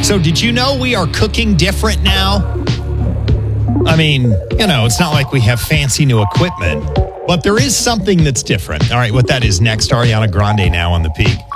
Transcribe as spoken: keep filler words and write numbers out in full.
So did you know we are cooking different now? I mean, you know, it's not like we have fancy new equipment, but there is something that's different. All right, what that is next, Ariana Grande now on The Peak.